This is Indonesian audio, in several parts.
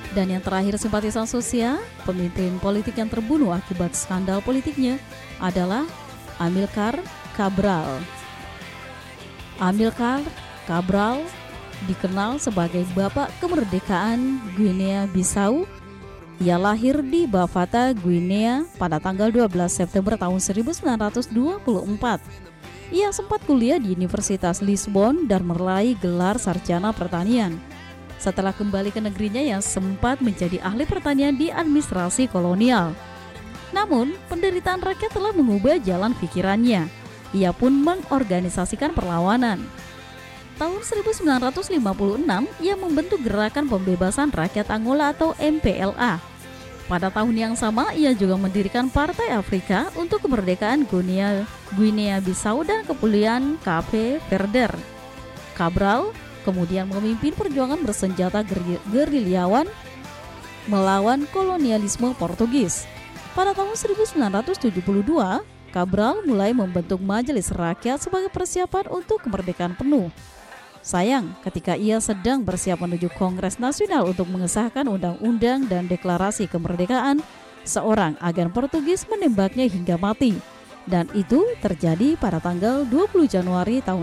Dan yang terakhir, simpatisan sosial, pemimpin politik yang terbunuh akibat skandal politiknya adalah Amilcar Cabral. Amilcar Cabral dikenal sebagai Bapak Kemerdekaan Guinea-Bissau. Ia lahir di Bafata, Guinea pada tanggal 12 September tahun 1924. Ia sempat kuliah di Universitas Lisbon dan meraih gelar sarjana pertanian. Setelah kembali ke negerinya, ia sempat menjadi ahli pertanian di administrasi kolonial. Namun, penderitaan rakyat telah mengubah jalan pikirannya. Ia pun mengorganisasikan perlawanan. Tahun 1956, ia membentuk Gerakan Pembebasan Rakyat Angola atau MPLA. Pada tahun yang sama, ia juga mendirikan Partai Afrika untuk Kemerdekaan Guinea-Bissau dan Kepulauan Cape Verde. Cabral kemudian memimpin perjuangan bersenjata gerilyawan melawan kolonialisme Portugis. Pada tahun 1972, Cabral mulai membentuk Majelis Rakyat sebagai persiapan untuk kemerdekaan penuh. Sayang, ketika ia sedang bersiap menuju Kongres Nasional untuk mengesahkan undang-undang dan deklarasi kemerdekaan, seorang agen Portugis menembaknya hingga mati. Dan itu terjadi pada tanggal 20 Januari tahun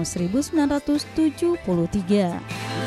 1973.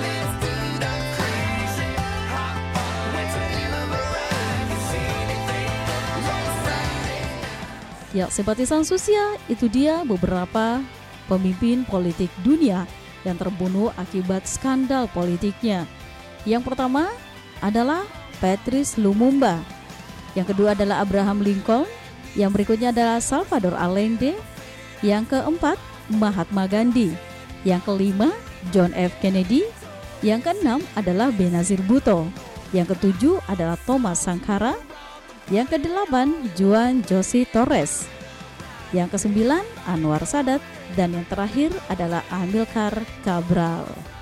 Ya, simpatisan sosial, itu dia beberapa pemimpin politik dunia yang terbunuh akibat skandal politiknya. Yang pertama adalah Patrice Lumumba. Yang kedua adalah Abraham Lincoln. Yang berikutnya adalah Salvador Allende. Yang keempat, Mahatma Gandhi. Yang kelima, John F. Kennedy. Yang keenam adalah Benazir Bhutto. Yang ketujuh adalah Thomas Sankara. Yang kedelapan, Juan José Torres. Yang kesembilan, Anwar Sadat. Dan yang terakhir adalah Amilcar Cabral.